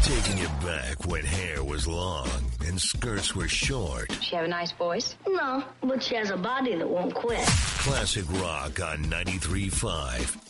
Taking you back when hair was long and skirts were short. She have a nice voice? No, but she has a body that won't quit. Classic rock on 93.5